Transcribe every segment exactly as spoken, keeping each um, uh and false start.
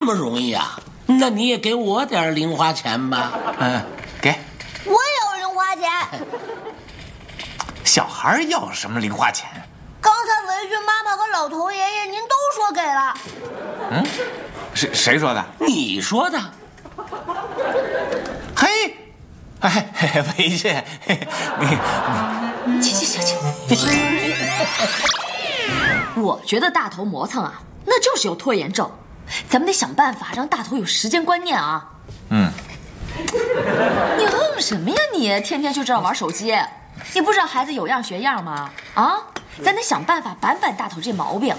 么容易啊？那你也给我点零花钱吧。 嗯，给。 我也有零花钱。 小孩要什么零花钱？ 刚才围裙妈妈和老头爷爷您都说给了。 嗯，谁谁说的？ 你说的。 嘿，哎，围裙， 你，去去去去。我觉得大头磨蹭啊，那就是有拖延症。咱们得想办法让大头有时间观念啊。 嗯。 你哼什么呀你？天天就知道玩手机，你不知道孩子有样学样吗？啊，咱得想办法板板大头这毛病。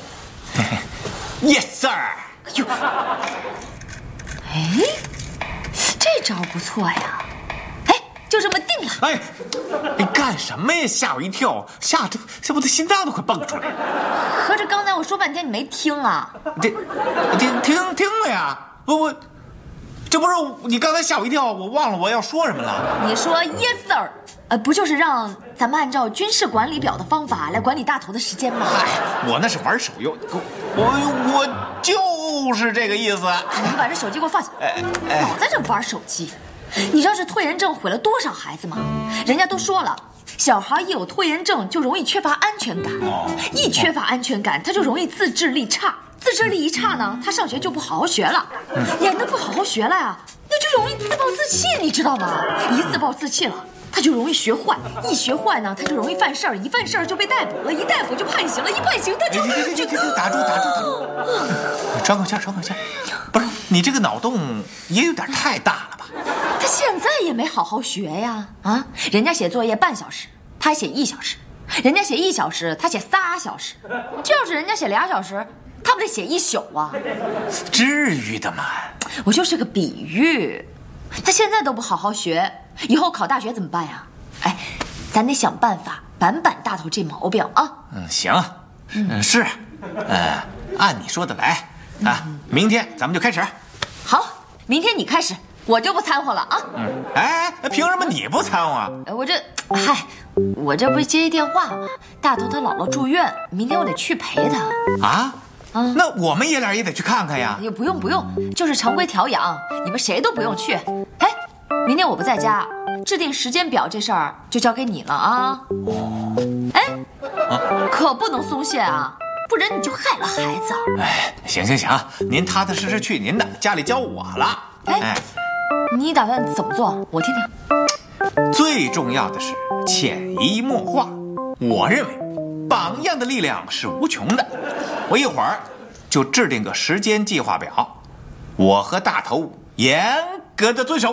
Yes sir。 哎呦，哎，这招不错呀。哎，就这么定了。 哎，你干什么呀？吓我一跳，吓得这我的心脏都快蹦出来了。 合着刚才我说半天你没听啊？ 听听听听了呀，我我，这不是你刚才吓我一跳，我忘了我要说什么了。 你说 yes sir， 呃，不就是让咱们按照军事管理表的方法来管理大头的时间吗？ 嗨，我那是玩手游，我我就是这个意思。 你把这手机给我放下，老在这玩手机。你知道这拖延症毁了多少孩子吗？人家都说了，小孩一有拖延症就容易缺乏安全感，一缺乏安全感他就容易自制力差，自制力一差呢，他上学就不好好学了，呀，那不好好学了呀，那就容易自暴自弃，你知道吗？一自暴自弃了，他就容易学坏，一学坏呢，他就容易犯事儿，一犯事儿就被逮捕了，一逮捕就判刑了，一判刑他就就就打住打住打住，喘口气喘口气。不是你这个脑洞也有点太大了吧？ 他现在也没好好学呀！啊，人家写作业半小时，他写一小时；人家写一小时，他写仨小时。这要是人家写俩小时，他不得写一宿啊？ 至于的吗？ 我就是个比喻。他现在都不好好学，以后考大学怎么办呀？哎，咱得想办法板板大头这毛病啊！ 嗯，行，嗯是，呃，按你说的来啊，明天咱们就开始。 好，明天你开始。我就不掺和了啊！ 嗯，哎，凭什么你不掺和啊？ 我这，嗨，我这不是接一电话吗？大头他姥姥住院，明天我得去陪他。 啊？ 啊？ 那我们爷俩也得去看看呀。 也不用不用，就是常规调养，你们谁都不用去。哎，明天我不在家，制定时间表这事儿就交给你了啊。哦。哎，啊、可不能松懈啊，不然你就害了孩子。 哎，行行行，您踏踏实实去您的，家里交我了。 哎。哎你打算怎么做？我听听。 最重要的是潜移默化。我认为，榜样的力量是无穷的。我一会儿就制定个时间计划表，我和大头严格的遵守。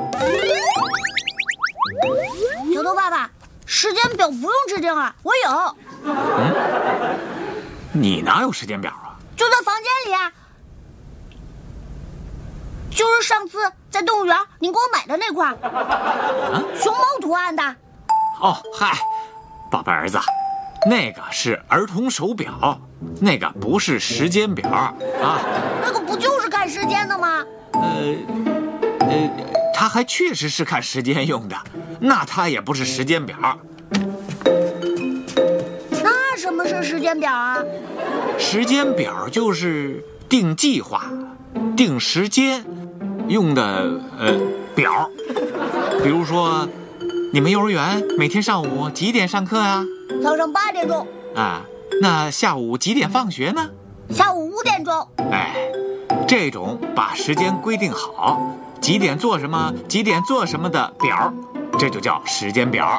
小头爸爸，时间表不用制定啊，我有。 嗯，你哪有时间表啊？ 就在房间里啊。就是上次在动物园您给我买的那块，啊、熊猫图案的。 哦，嗨，宝贝儿子，那个是儿童手表，那个不是时间表啊。 那个不就是看时间的吗？ 呃，呃，它还确实是看时间用的，那它也不是时间表。 那什么是时间表啊？ 时间表就是定计划、定时间用的呃表。比如说，你们幼儿园每天上午几点上课啊？ 早上八点钟。 啊，那下午几点放学呢？ 下午五点钟。 哎，这种把时间规定好，几点做什么，几点做什么的表，这就叫时间表。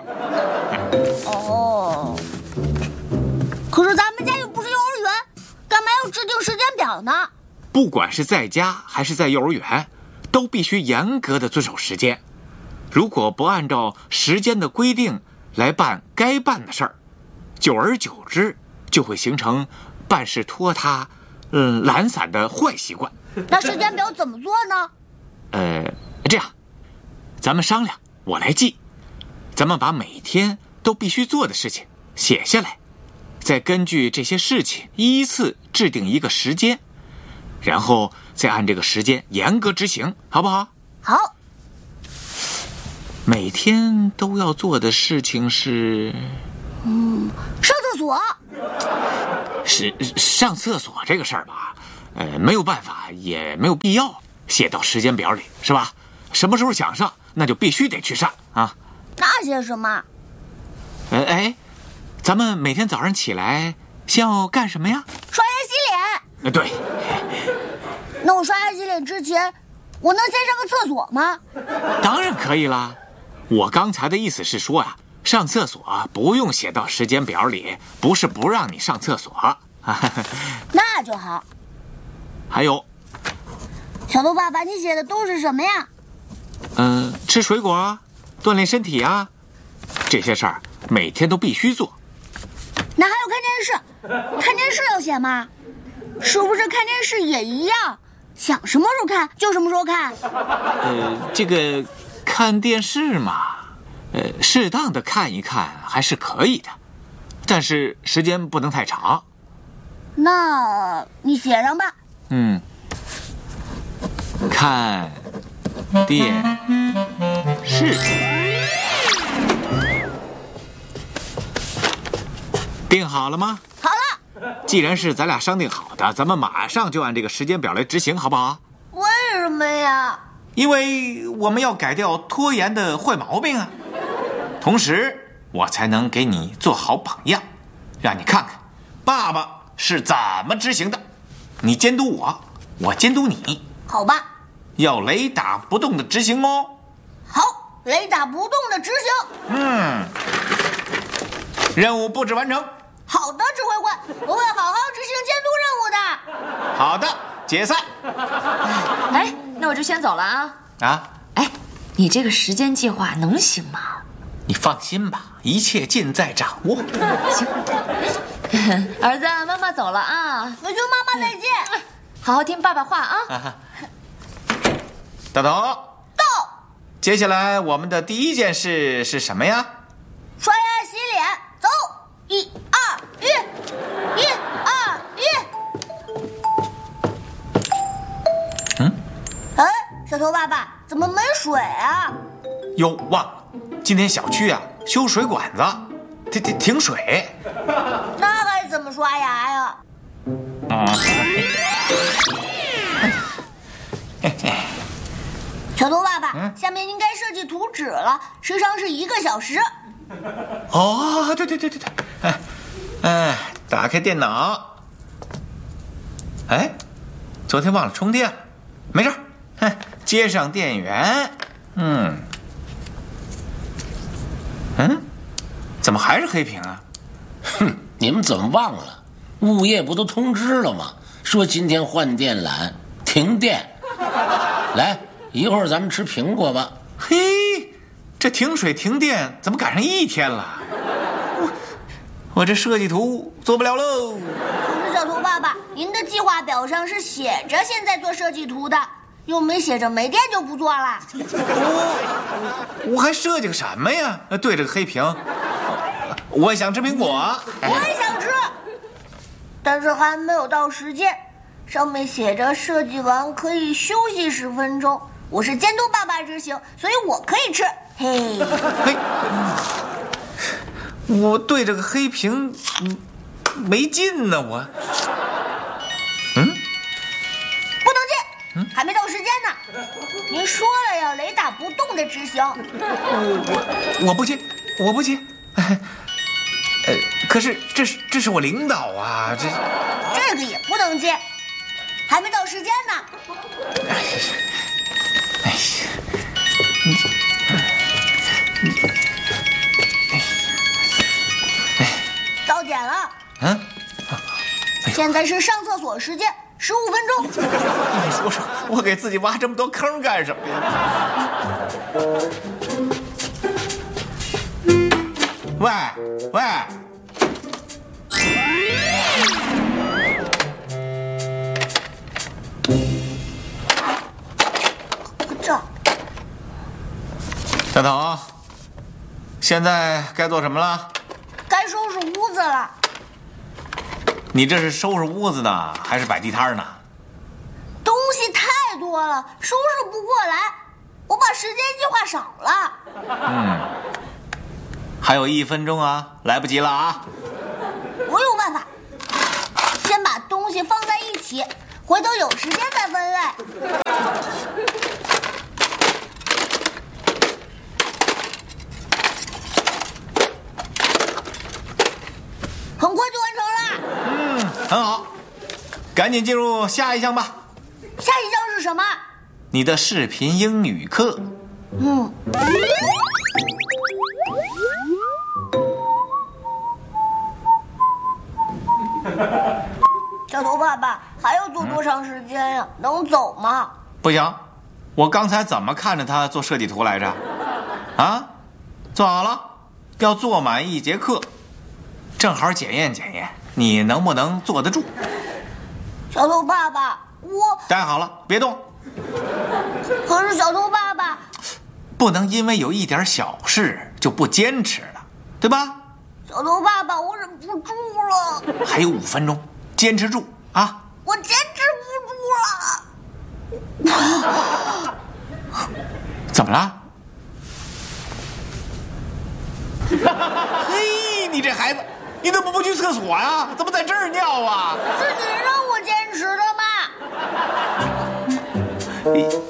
哦，可是咱们家又不是幼儿园，干嘛要制定时间表呢？ 不管是在家还是在幼儿园，都必须严格的遵守时间。如果不按照时间的规定来办该办的事儿，久而久之就会形成办事拖沓、嗯懒散的坏习惯。 那时间表怎么做呢？ 呃，这样，咱们商量，我来记。咱们把每天都必须做的事情写下来，再根据这些事情依次制定一个时间，然后再按这个时间严格执行，好不好？ 好。 每天都要做的事情是， 嗯，上厕所。 是上厕所这个事儿吧， 呃，没有办法，也没有必要写到时间表里，是吧？什么时候想上，那就必须得去上啊。 那些什么？ 呃，哎，咱们每天早上起来先要干什么呀？ 刷牙洗脸。 呃，对。 那我刷牙洗脸之前，我能先上个厕所吗？ 当然可以啦。我刚才的意思是说呀、啊，上厕所不用写到时间表里，不是不让你上厕所。 那就好。 还有， 小头爸爸，你写的都是什么呀？ 嗯、呃，吃水果，锻炼身体啊，这些事儿每天都必须做。 那还有看电视，看电视要写吗？是不是看电视也一样？想什么时候看就什么时候看？ 呃，这个看电视嘛，呃，适当的看一看还是可以的，但是时间不能太长。 那你写上吧。 嗯，看电视，定好了吗？ 好了。 既然是咱俩商定好的，咱们马上就按这个时间表来执行，好不好？ 为什么呀？ 因为我们要改掉拖延的坏毛病啊，同时我才能给你做好榜样，让你看看爸爸是怎么执行的。你监督我，我监督你。 好吧。 要雷打不动的执行哦。 好，雷打不动的执行。 嗯，任务布置完成。 好的，指挥官，我会好好执行监督任务的。 好的，解散。 哎，那我就先走了啊。 啊？ 哎，你这个时间计划能行吗？ 你放心吧，一切尽在掌握。 行。儿子，妈妈走了啊。 我说妈妈再见。 嗯、好好听爸爸话啊。 啊大头。 到。 接下来我们的第一件事是什么呀？ 刷牙洗脸，走。一二一，一二一。 嗯。 哎，小头爸爸，怎么没水啊？ 哟，忘了，今天小区啊修水管子，停停停水。 那该怎么刷牙呀？ 啊。 小头爸爸， 嗯、 下面应该设计图纸了，时长是一个小时。 哦，对对对对对，哎，哎，打开电脑。哎，昨天忘了充电了，没事，哎，接上电源。嗯，嗯，怎么还是黑屏啊？ 哼，你们怎么忘了？物业不都通知了吗？说今天换电缆，停电。来，一会儿咱们吃苹果吧。 嘿，这停水停电怎么赶上一天了？我我这设计图做不了喽。 可是小头爸爸，您的计划表上是写着现在做设计图的，又没写着没电就不做了。 我我还设计个什么呀？对着个黑屏，我也想吃苹果。 我也想吃，但是还没有到时间。上面写着设计完可以休息十分钟。我是监督爸爸执行，所以我可以吃。嘿， 嘿，我对着个黑屏，没劲呢，我。嗯， 不能进，嗯，还没到时间呢。您说了要雷打不动的执行。 我我不进，我不进。呃，可是这是这是我领导啊，这这个也不能进，还没到时间呢。 哎呀，哎呀，你你哎哎， 到点了。 嗯， 现在是上厕所时间，十五分钟。 你说说，我给自己挖这么多坑干什么呀？喂喂。 这， 大头，现在该做什么了？ 该收拾屋子了。 你这是收拾屋子呢，还是摆地摊呢？ 东西太多了，收拾不过来，我把时间计划少了。 嗯，还有一分钟啊，来不及了啊！ 我有办法，先把东西放在一起， 回头有时间再分类。很快就完成了。 嗯，很好，赶紧进入下一项吧。 下一项是什么？ 你的视频英语课。 嗯。小头爸爸，还要做多长时间呀？嗯、能走吗？ 不行，我刚才怎么看着他做设计图来着？啊，做好了，要做满一节课，正好检验检验你能不能坐得住。 小头爸爸，我待好了，别动。 可是小头爸爸， 不能因为有一点小事就不坚持了，对吧？ 小头爸爸，我忍不住了。 还有五分钟，坚持住啊！ 我坚持不住了。 怎么了？嘿，你这孩子，你怎么不去厕所呀？怎么在这儿尿啊？ 是你让我坚持的吗？